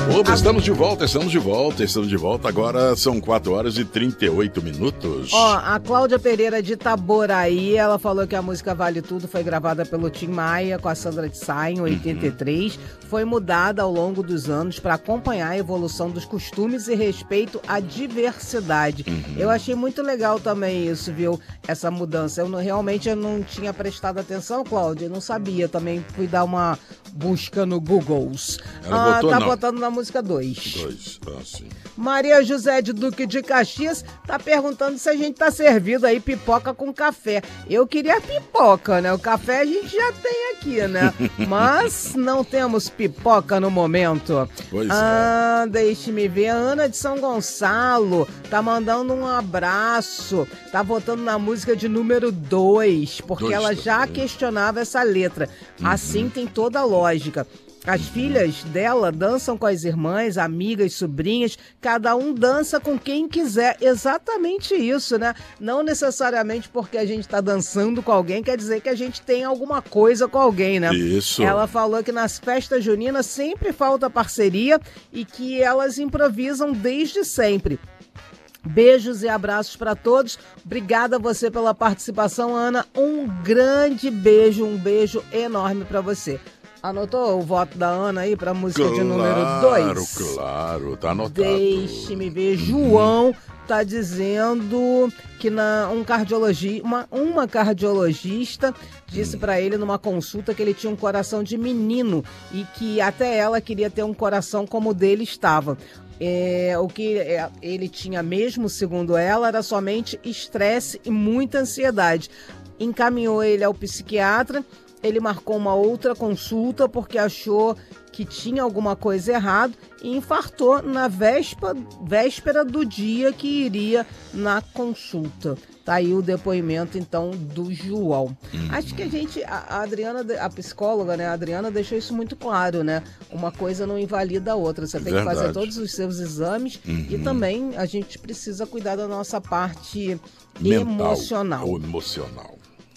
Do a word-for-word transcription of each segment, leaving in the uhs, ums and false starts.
Opa, estamos de volta, estamos de volta, estamos de volta. Agora são quatro horas e trinta e oito minutos. Ó, a Cláudia Pereira de Itaboraí, ela falou que a música Vale Tudo foi gravada pelo Tim Maia com a Sandra de Sá em oitenta e três. Uhum. Foi mudada ao longo dos anos para acompanhar a evolução dos costumes e respeito à diversidade. Uhum. Eu achei muito legal também isso, viu? Essa mudança. Eu não, realmente eu não tinha prestado atenção, Cláudia, eu não sabia. Também fui dar uma busca no Google. Ela ah, botou, tá não. botando na música dois. Dois, ah, sim. Maria José de Duque de Caxias tá perguntando se a gente tá servido aí pipoca com café. Eu queria pipoca, né? O café a gente já tem aqui, né? Mas não temos pipoca no momento. Pois ah, é. Deixe-me ver. A Ana de São Gonçalo tá mandando um abraço. Tá votando na música de número dois, porque dois, ela já dois. questionava essa letra. Uhum. Assim tem toda a lógica. As filhas dela dançam com as irmãs, amigas, sobrinhas, cada um dança com quem quiser. Exatamente isso, né? Não necessariamente porque a gente tá dançando com alguém, quer dizer que a gente tem alguma coisa com alguém, né? Isso. Ela falou que nas festas juninas sempre falta parceria e que elas improvisam desde sempre. Beijos e abraços para todos. Obrigada a você pela participação, Ana. Um grande beijo, um beijo enorme para você. Anotou o voto da Ana aí pra música claro, de número dois? Claro, claro, tá anotado. Deixe-me ver. João tá dizendo que na, um cardiologi, uma, uma cardiologista disse hum. pra ele numa consulta que ele tinha um coração de menino e que até ela queria ter um coração como o dele estava. É, o que ele tinha mesmo, segundo ela, era somente estresse e muita ansiedade. Encaminhou ele ao psiquiatra. Ele marcou uma outra consulta porque achou que tinha alguma coisa errada e infartou na véspera, véspera do dia que iria na consulta. Tá aí o depoimento, então, do João. Uhum. Acho que a gente, a, a Adriana, a psicóloga, né, a Adriana deixou isso muito claro, né? Uma coisa não invalida a outra. Você tem Verdade. que fazer todos os seus exames uhum. e também a gente precisa cuidar da nossa parte mental emocional. Ou emocional.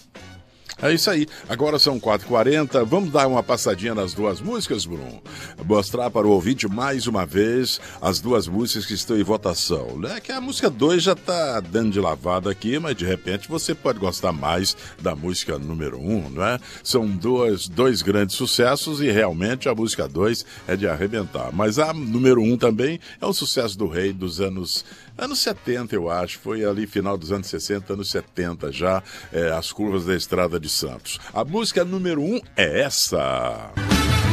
É isso aí, agora são quatro e quarenta, vamos dar uma passadinha nas duas músicas, Bruno? Mostrar para o ouvinte mais uma vez as duas músicas que estão em votação, né? Que a música dois já está dando de lavada aqui, mas de repente você pode gostar mais da música número um, não é? São dois, dois grandes sucessos e realmente a música dois é de arrebentar, mas a número um também é um sucesso do rei dos anos... Anos setenta, eu acho, foi ali final dos anos sessenta, anos setenta já, é, As Curvas da Estrada de Santos. A música número um é essa.